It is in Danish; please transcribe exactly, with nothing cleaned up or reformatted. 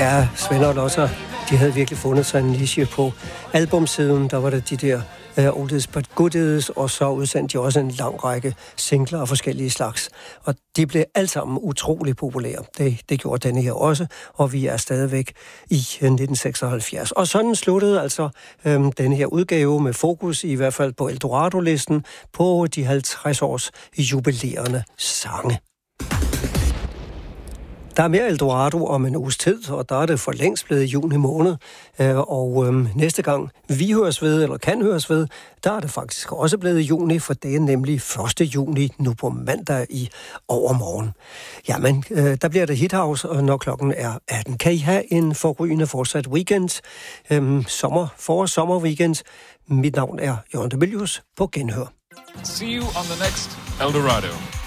Ja, Svend og Lotta, de havde virkelig fundet sig en niche på albumsiden. Der var der de der uh, Oldies But Goodies, og så udsendte de også en lang række singler af forskellige slags. Og de blev alle sammen utrolig populære. Det, det gjorde denne her også, og vi er stadigvæk i nitten seksoghalvfjerds. Og sådan sluttede altså øhm, denne her udgave med fokus, i hvert fald på Eldorado-listen, på de halvtreds års jubilerende sange. Der er mere Eldorado om en uges tid, og der er det for længst blevet juni måned. Og øhm, næste gang vi høres ved, eller kan høres ved, der er det faktisk også blevet juni, for det er nemlig første juni nu på mandag i overmorgen. Jamen, øh, der bliver det Hithouse, når klokken er atten. Kan I have en forrygende fortsat weekend? Øhm, sommer, for sommerweekend. Mit navn er Jørgen de Mylius på Genhør. See you on the next Eldorado.